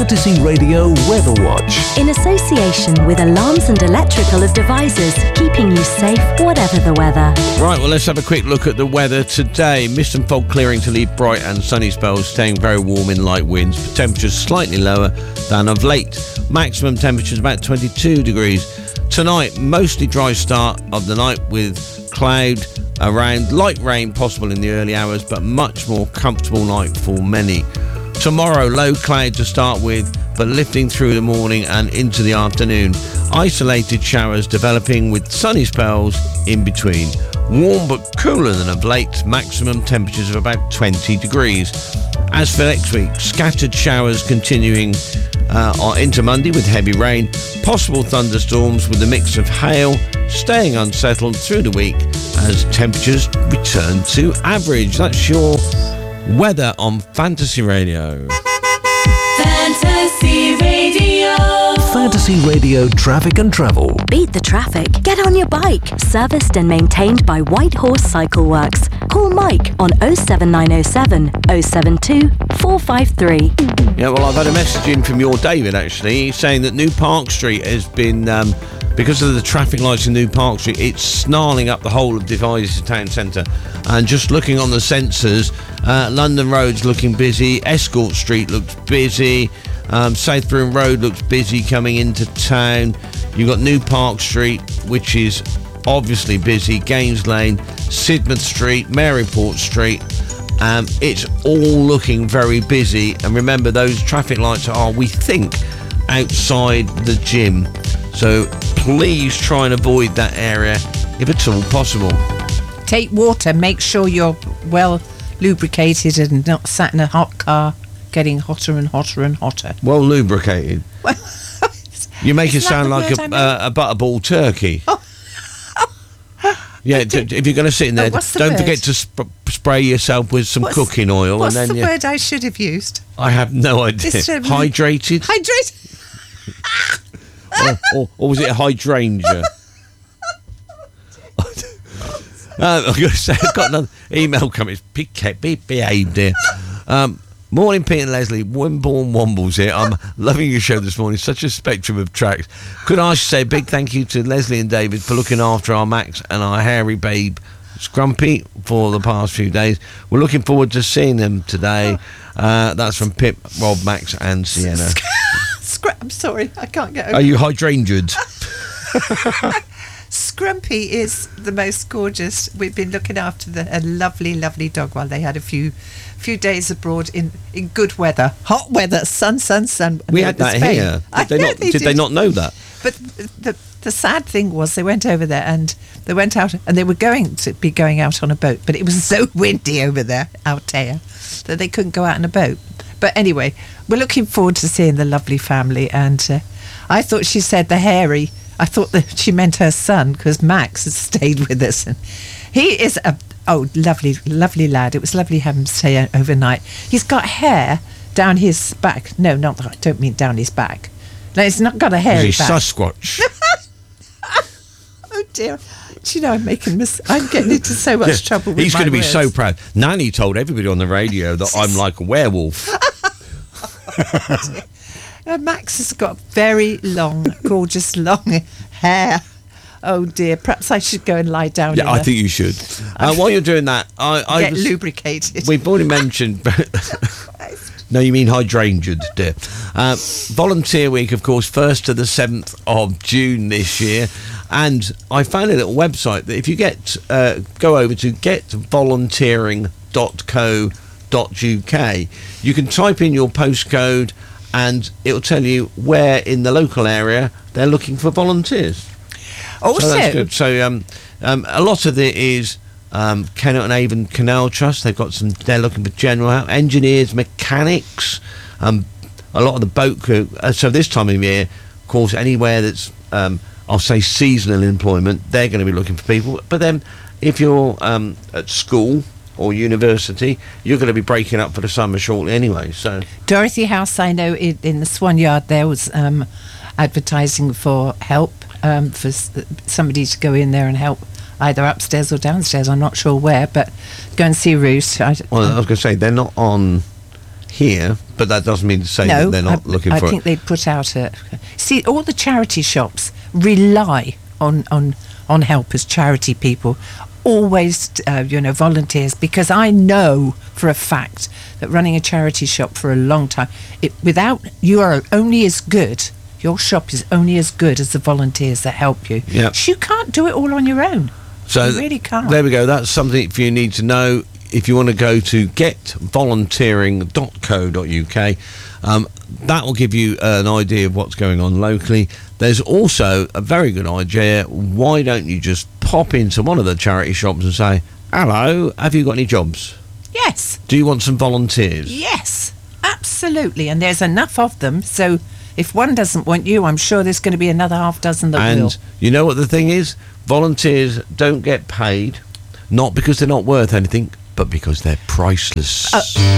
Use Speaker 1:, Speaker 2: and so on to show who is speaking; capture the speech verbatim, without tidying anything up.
Speaker 1: Fantasy Radio Weather Watch.
Speaker 2: In association with Alarms and Electrical Devices, keeping you safe whatever the weather.
Speaker 3: Right, well, let's have a quick look at the weather today. Mist and fog clearing to leave bright and sunny spells, staying very warm in light winds. Temperatures slightly lower than of late. Maximum temperatures about twenty-two degrees. Tonight, mostly dry start of the night with cloud around, light rain possible in the early hours, but much more comfortable night for many. Tomorrow, low cloud to start with, but lifting through the morning and into the afternoon. Isolated showers developing with sunny spells in between. Warm but cooler than of late, maximum temperatures of about twenty degrees. As for next week, scattered showers continuing uh, into Monday with heavy rain, possible thunderstorms with a mix of hail, staying unsettled through the week as temperatures return to average. That's your weather on Fantasy Radio.
Speaker 4: Fantasy Radio.
Speaker 1: Fantasy Radio Traffic and Travel.
Speaker 2: Beat the traffic. Get on your bike. Serviced and maintained by White Horse Cycle Works. Call Mike on oh seven nine oh seven, oh seven two, four five three.
Speaker 3: Yeah, well, I've had a message in from your David, actually. He's saying that New Park Street has been, um, because of the traffic lights in New Park Street, it's snarling up the whole of Devizes town centre. And just looking on the sensors, uh, London Road's looking busy, Escort Street looks busy, um, Southbourne Road looks busy coming into town. You've got New Park Street, which is obviously busy, Gaines Lane, Sidmouth Street, Maryport Street. Um, it's all looking very busy. And remember, those traffic lights are, we think, outside the gym. So please try and avoid that area if at all possible.
Speaker 5: Take water. Make sure you're well lubricated and not sat in a hot car getting hotter and hotter and hotter.
Speaker 3: Well lubricated.
Speaker 5: Well,
Speaker 3: you make it
Speaker 5: Isn't
Speaker 3: sound
Speaker 5: that the
Speaker 3: like
Speaker 5: word
Speaker 3: a,
Speaker 5: I
Speaker 3: uh, a butterball turkey.
Speaker 5: Oh.
Speaker 3: Yeah, d- if you're going to sit in there,
Speaker 5: Oh, what's the
Speaker 3: don't
Speaker 5: word?
Speaker 3: forget to sp- spray yourself with some
Speaker 5: What's-
Speaker 3: cooking oil.
Speaker 5: What's
Speaker 3: and then
Speaker 5: the
Speaker 3: you,
Speaker 5: word I should have used?
Speaker 3: I have no idea.
Speaker 5: It's, um,
Speaker 3: Hydrated?
Speaker 5: Hydrate.
Speaker 3: or, or, or was it a hydrangea? uh, I'm going to say, I've got another email coming. It's be, be behaved here. Um, morning, Pete and Leslie. Wimborne Wombles here. I'm loving your show this morning. Such a spectrum of tracks. Could I say a big thank you to Leslie and David for looking after our Max and our hairy babe Scrumpy for the past few days. We're looking forward to seeing them today. Uh, that's from Pip, Rob, Max and Sienna.
Speaker 5: Scr- I'm sorry, I can't get over
Speaker 3: Are you hydrangered?
Speaker 5: Scrumpy is the most gorgeous. We've been looking after the, a lovely, lovely dog while they had a few few days abroad in, in good weather. Hot weather, sun, sun, sun.
Speaker 3: We
Speaker 5: They
Speaker 3: had
Speaker 5: were
Speaker 3: that
Speaker 5: Spain.
Speaker 3: here.
Speaker 5: I
Speaker 3: Did they
Speaker 5: know
Speaker 3: not? Did they
Speaker 5: did.
Speaker 3: not know that?
Speaker 5: But the the sad thing was they went over there and they went out and they were going to be going out on a boat, but it was so windy over there, Altea, that they couldn't go out on a boat. But anyway, we're looking forward to seeing the lovely family. And uh, I thought she said the hairy. I thought that she meant her son because Max has stayed with us, and he is a oh lovely, lovely lad. It was lovely having him stay overnight. He's got hair down his back. No, not that. I don't mean down his back. No, he's not got a hairy
Speaker 3: Is he
Speaker 5: back.
Speaker 3: Sasquatch?
Speaker 5: Oh dear! Do you know I'm making mis- I'm getting into so much
Speaker 3: Yeah,
Speaker 5: trouble with
Speaker 3: He's
Speaker 5: my
Speaker 3: going to be
Speaker 5: words.
Speaker 3: so proud. Nanny told everybody on the radio that I'm like a werewolf.
Speaker 5: Uh, Max has got very long, gorgeous long hair. Oh dear! Perhaps I should go and lie down.
Speaker 3: Yeah,
Speaker 5: in
Speaker 3: I
Speaker 5: the-
Speaker 3: think you should. Uh, while you're doing that, I, I
Speaker 5: get
Speaker 3: was,
Speaker 5: lubricated.
Speaker 3: we've already mentioned. No, you mean hydrangered, dear. Uh, Volunteer Week, of course, first to the seventh of June this year. And I found a little website that if you get uh, go over to get volunteering dot co dot uk, you can type in your postcode and it'll tell you where in the local area they're looking for volunteers.
Speaker 5: Also,
Speaker 3: So that's good. So um, um, a lot of it is um, Kennet and Avon Canal Trust. They've got some. They're looking for general help, engineers, mechanics, um, a lot of the boat crew. Uh, so this time of year, of course, anywhere that's um, I'll say seasonal employment, they're going to be looking for people. But then, if you're um, at school or university, you're going to be breaking up for the summer shortly anyway. So
Speaker 5: Dorothy House, I know in, in the Swan Yard there was um, advertising for help um, for s- somebody to go in there and help, either upstairs or downstairs. I'm not sure where, but go and see Ruth. I,
Speaker 3: well, I was going to say they're not on here, But that doesn't mean to say
Speaker 5: no,
Speaker 3: that they're not
Speaker 5: I,
Speaker 3: looking
Speaker 5: I
Speaker 3: for
Speaker 5: think
Speaker 3: it.
Speaker 5: they'd put out a... See, all the charity shops rely on, on, on helpers, charity people, always, uh, you know, volunteers, because I know for a fact that running a charity shop for a long time, it, without, you are only as good, your shop is only as good as the volunteers that help you.
Speaker 3: Yep.
Speaker 5: You can't do it all on your own.
Speaker 3: So
Speaker 5: you really can't.
Speaker 3: There we go. That's something if you need to know. If you want to go to get volunteering dot co dot uk, um, that will give you an idea of what's going on locally. There's also a very good idea. Why don't you just pop into one of the charity shops and say, hello, have you got any jobs?
Speaker 5: Yes.
Speaker 3: Do you want some volunteers?
Speaker 5: Yes, absolutely. And there's enough of them. So if one doesn't want you, I'm sure there's going to be another half dozen that
Speaker 3: And
Speaker 5: will.
Speaker 3: you know what the thing is? Volunteers don't get paid, not because they're not worth anything, but because they're priceless.
Speaker 5: Uh,